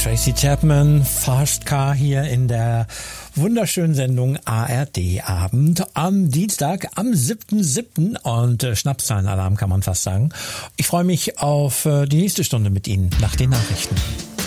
Tracy Chapman, Fast Car hier in der wunderschönen Sendung ARD Abend am Dienstag, am 7.7. und Schnapszahlenalarm kann man fast sagen. Ich freue mich auf die nächste Stunde mit Ihnen nach den Nachrichten.